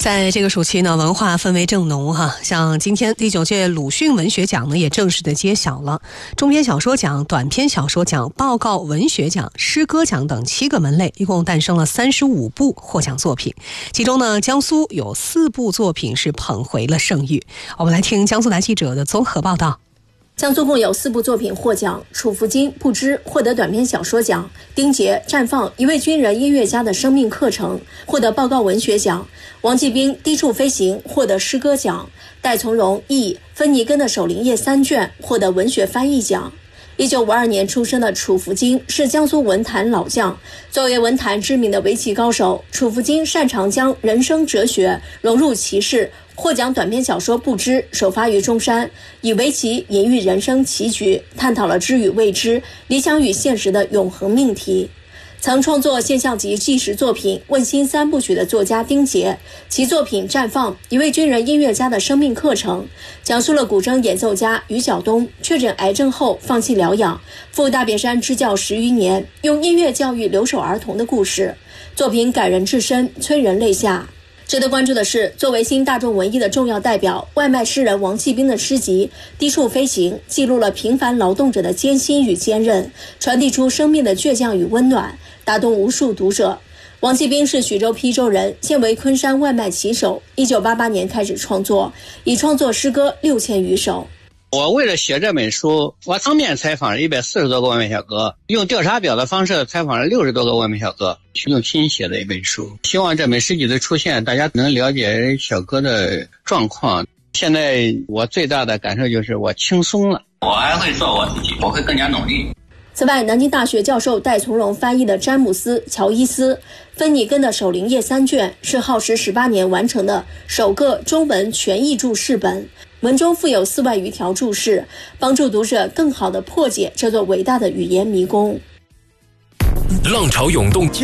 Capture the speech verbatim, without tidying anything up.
在这个暑期呢，文化氛围正浓哈。像今天第九届鲁迅文学奖呢，也正式的揭晓了。中篇小说奖、短篇小说奖、报告文学奖、诗歌奖等七个门类，一共诞生了三十五部获奖作品。其中呢，江苏有四部作品是捧回了盛誉。我们来听江苏台记者的综合报道。 江苏共有四部作品获奖，楚福金不知获得短篇小说奖，丁杰绽放一位军人音乐家的生命课程获得报告文学奖，王继兵低处飞行获得诗歌奖，戴从容译芬尼根的守灵夜三卷获得文学翻译奖。一九五二年出生的楚福金是江苏文坛老将，作为文坛知名的围棋高手，楚福金擅长将人生哲学融入棋事。获奖短篇小说《不知》首发于中山，以围棋隐喻人生棋局，探讨了知与未知、理想与现实的永恒命题。曾创作现象级纪实作品《问心三部曲》的作家丁杰，其作品《绽放》一位军人音乐家的生命课程，讲述了古筝演奏家于晓东确诊癌症后放弃疗养，赴大别山支教十余年，用音乐教育留守儿童的故事。作品感人至深，催人泪下。值得关注的是，作为新大众文艺的重要代表，外卖诗人王继兵的诗集《低处飞行》记录了平凡劳动者的艰辛与坚韧，传递出生命的倔强与温暖，打动无数读者。王继兵是徐州邳州人，现为昆山外卖骑手。一九八八年开始创作，已创作诗歌六千余首。 我为了写这本书，我当面采访了一百四十多个外卖小哥，用调查表的方式采访了六十多个外卖小哥，用心写的一本书。希望这本诗集的出现，大家能了解小哥的状况。现在我最大的感受就是我轻松了，我还会做我自己，我会更加努力。 此外，南京大学教授戴从容翻译的詹姆斯·乔伊斯、芬尼根的守灵夜三卷是耗时十八年完成的首个中文全译注释本，文中附有四万余条注释，帮助读者更好地破解这座伟大的语言迷宫。 浪潮涌动。